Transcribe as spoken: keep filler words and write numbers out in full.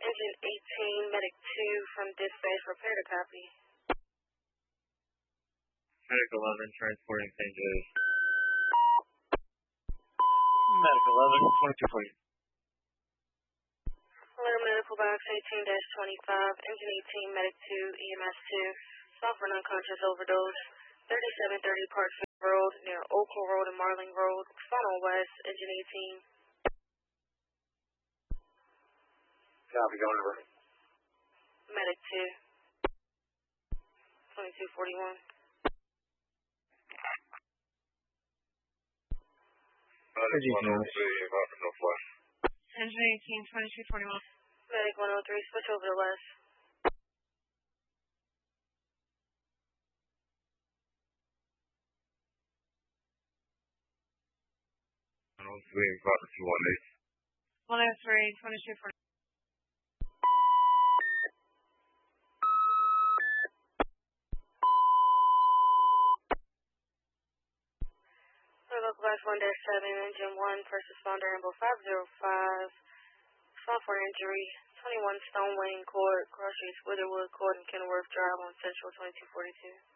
Engine eighteen, Medic two from dispatch, prepare to copy. Medic eleven, transporting Saint Joe's. Medic eleven, twenty-two forty. Hello, Medical Box eighteen dash twenty-five, Engine eighteen, Medic two, E M S two, stop for an unconscious overdose, thirty-seven thirty Parkfield Road, near Oakland Road and Marling Road, Funnel West, Engine eighteen. Copy, go over. Medic two, twenty-two forty-one. Medic one oh three, Rocket Northwest. Engine eighteen, twenty-two forty-one. Medic one oh three, switch over to west. one oh three, Rocket two one eight. one oh three, twenty-two forty-one. Local Box one dash seven, Engine one, first responder, Amble five zero five, software injury, twenty-one Stone Lane Court, Cross Streets, Witherwood Court, and Kenilworth Drive on Central twenty-two forty-two.